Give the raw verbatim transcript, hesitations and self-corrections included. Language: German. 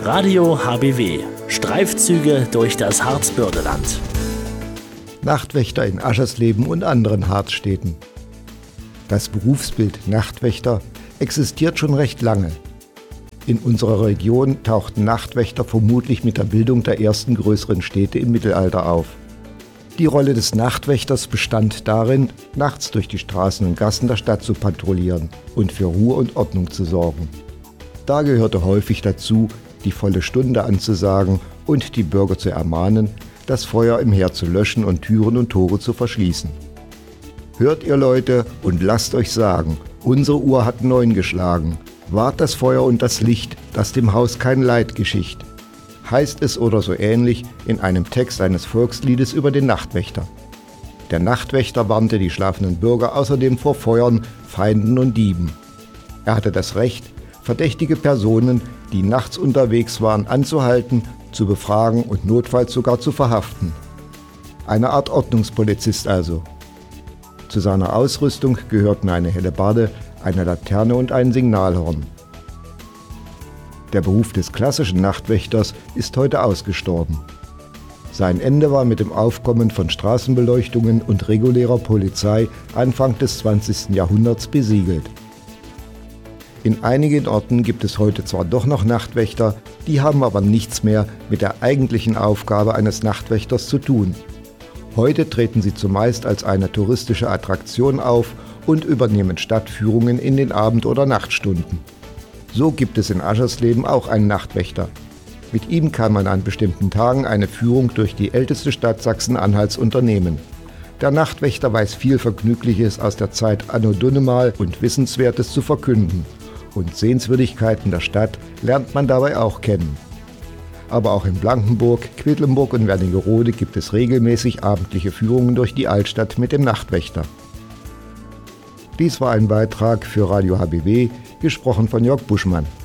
Radio H B W. Streifzüge durch das Harzbördeland. Nachtwächter in Aschersleben und anderen Harzstädten. Das Berufsbild Nachtwächter existiert schon recht lange. In unserer Region tauchten Nachtwächter vermutlich mit der Bildung der ersten größeren Städte im Mittelalter auf. Die Rolle des Nachtwächters bestand darin, nachts durch die Straßen und Gassen der Stadt zu patrouillieren und für Ruhe und Ordnung zu sorgen. Da gehörte häufig dazu, die volle Stunde anzusagen und die Bürger zu ermahnen, das Feuer im Herd zu löschen und Türen und Tore zu verschließen. Hört ihr Leute und lasst euch sagen, unsere Uhr hat neun geschlagen. Wahrt das Feuer und das Licht, das dem Haus kein Leid geschicht. Heißt es oder so ähnlich in einem Text eines Volksliedes über den Nachtwächter. Der Nachtwächter warnte die schlafenden Bürger außerdem vor Feuern, Feinden und Dieben. Er hatte das Recht, verdächtige Personen, die nachts unterwegs waren, anzuhalten, zu befragen und notfalls sogar zu verhaften. Eine Art Ordnungspolizist also. Zu seiner Ausrüstung gehörten eine Hellebarde, eine Laterne und ein Signalhorn. Der Beruf des klassischen Nachtwächters ist heute ausgestorben. Sein Ende war mit dem Aufkommen von Straßenbeleuchtungen und regulärer Polizei Anfang des zwanzigsten Jahrhunderts besiegelt. In einigen Orten gibt es heute zwar doch noch Nachtwächter, die haben aber nichts mehr mit der eigentlichen Aufgabe eines Nachtwächters zu tun. Heute treten sie zumeist als eine touristische Attraktion auf und übernehmen Stadtführungen in den Abend- oder Nachtstunden. So gibt es in Aschersleben auch einen Nachtwächter. Mit ihm kann man an bestimmten Tagen eine Führung durch die älteste Stadt Sachsen-Anhalts unternehmen. Der Nachtwächter weiß viel Vergnügliches aus der Zeit Anno Dunnemal und Wissenswertes zu verkünden. Und Sehenswürdigkeiten der Stadt lernt man dabei auch kennen. Aber auch in Blankenburg, Quedlinburg und Wernigerode gibt es regelmäßig abendliche Führungen durch die Altstadt mit dem Nachtwächter. Dies war ein Beitrag für Radio H B W, gesprochen von Jörg Buschmann.